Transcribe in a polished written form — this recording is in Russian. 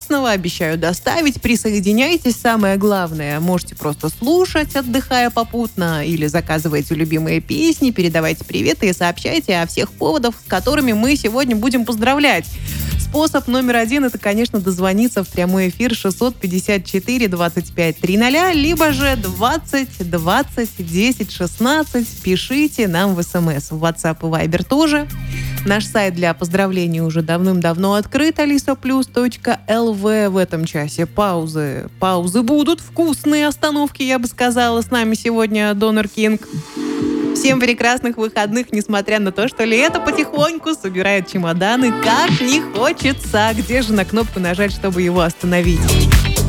вкусного, обещаю доставить. Присоединяйтесь, самое главное. Можете просто слушать, отдыхая попутно, или заказывайте любимые песни, передавайте приветы и сообщайте о всех поводах, с которыми мы сегодня будем поздравлять. Способ номер 1 — это, конечно, дозвониться в прямой эфир 654-25-00, либо же 20-20-10-16. Пишите нам в СМС. В WhatsApp и Viber тоже. Наш сайт для поздравлений уже давным-давно открыт, alisaplus.lv. В этом часе паузы будут, вкусные остановки, я бы сказала. С нами сегодня Донор Кинг. Всем прекрасных выходных, несмотря на то, что лето потихоньку собирает чемоданы, как не хочется. Где же на кнопку нажать, чтобы его остановить?